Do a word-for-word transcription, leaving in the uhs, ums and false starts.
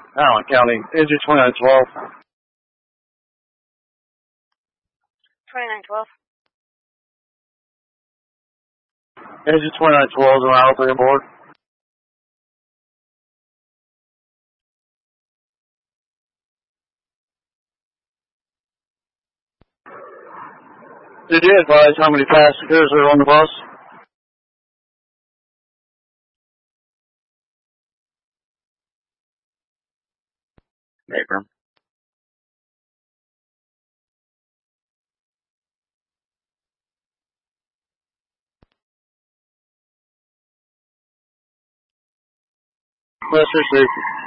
Allen County, engine twenty-nine twelve. twenty-nine twelve. Engine twenty-nine twelve is around three aboard. Did you advise how many passengers are on the bus? Abram. Let's receive.